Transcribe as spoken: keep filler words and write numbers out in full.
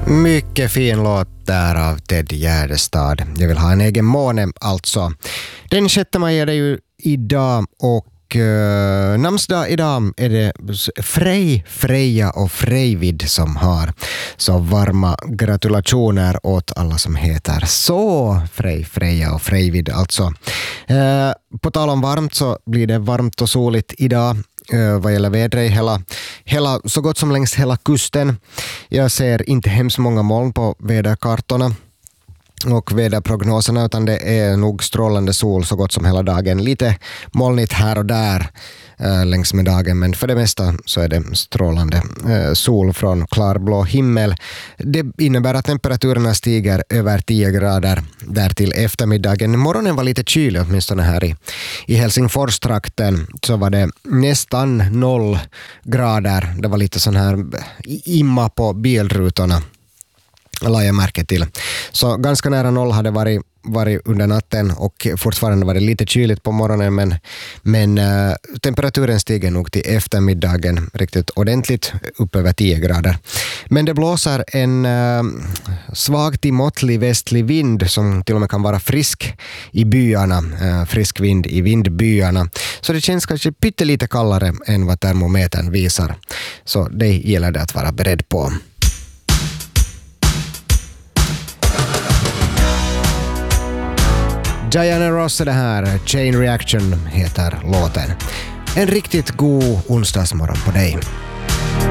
Mycket fin låt där av Ted Gärdestad. Jag vill ha en egen måne alltså. Den sjätte maj är det ju idag och Uh, namnsdag idag är det Frej, Freja och Frejvid som har. Så varma gratulationer åt alla som heter så. Frej, Freja och Frejvid alltså. Uh, på tal om varmt så blir det varmt och soligt idag. Uh, vad gäller vädret hela, hela, så gott som längs hela kusten. Jag ser inte hemskt många moln på väderkartorna och väderprognoserna, utan det är nog strålande sol så gott som hela dagen. Lite molnigt här och där äh, längs med dagen, men för det mesta så är det strålande äh, sol från klarblå himmel. Det innebär att temperaturerna stiger över tio grader där till eftermiddagen. Morgonen var lite kylig, åtminstone här i, i Helsingfors-trakten så var det nästan noll grader. Det var lite sån här imma på bilrutorna, la jag märke till. Så ganska nära noll hade varit, varit under natten och fortfarande var det lite kyligt på morgonen, men, men äh, temperaturen stiger nog till eftermiddagen riktigt ordentligt upp över tio grader. Men det blåser en äh, svag till måttlig västlig vind som till och med kan vara frisk i byarna, äh, frisk vind i vindbyarna. Så det känns kanske pyttelite kallare än vad termometern visar. Så det gäller det att vara beredd på. Diana Ross är det här, Chain Reaction heter låten. En riktigt god onsdagsmorgon på dig.